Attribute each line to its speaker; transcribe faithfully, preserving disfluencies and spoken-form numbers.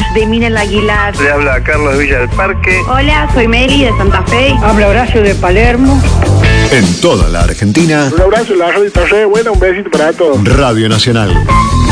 Speaker 1: de Minel Aguilar.
Speaker 2: Le habla Carlos Villa del Parque.
Speaker 1: Hola, soy Meli de Santa Fe.
Speaker 3: Habla Horacio de Palermo.
Speaker 4: En toda la Argentina.
Speaker 5: Un abrazo, la radio está re buena, un besito para todos.
Speaker 4: Radio Nacional.